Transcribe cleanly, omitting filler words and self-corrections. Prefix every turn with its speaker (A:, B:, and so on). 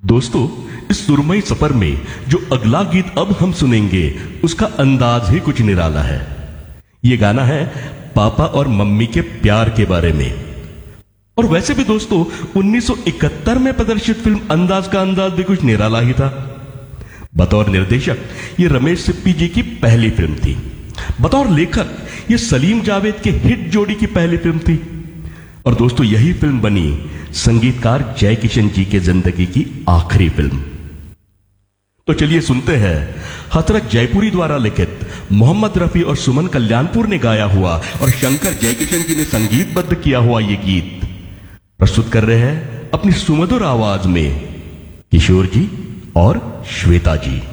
A: दोस्तों, इस सुरमई सफर में जो अगला गीत अब हम सुनेंगे उसका अंदाज ही कुछ निराला है। ये गाना है पापा और मम्मी के प्यार के बारे में। और वैसे भी दोस्तों 1971 में प्रदर्शित फिल्म अंदाज का अंदाज भी कुछ निराला ही था। बतौर निर्देशक ये रमेश सिप्पी जी की पहली फिल्म थी। बतौर लेखक ये सलीम जावेद के हिट जोड़ी की पहली फिल्म थी। और दोस्तों यही फिल्म बनी संगीतकार जय किशन जी के जिंदगी की आखिरी फिल्म। तो चलिए सुनते हैं हथरत जयपुरी द्वारा लिखित, मोहम्मद रफी और सुमन कल्याणपुर ने गाया हुआ और शंकर जयकिशन जी ने संगीतबद्ध किया हुआ ये गीत प्रस्तुत कर रहे हैं अपनी सुमधुर आवाज में किशोर जी और श्वेता जी।